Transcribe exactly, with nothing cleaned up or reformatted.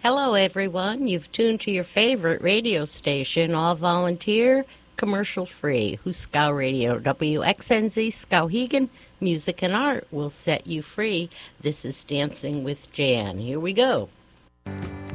Hello, everyone. You've tuned to your favorite radio station, all volunteer, commercial free. Huskow Radio, W X N Z Skowhegan. Music and art will set you free. This is Dancing with Jan. Here we go.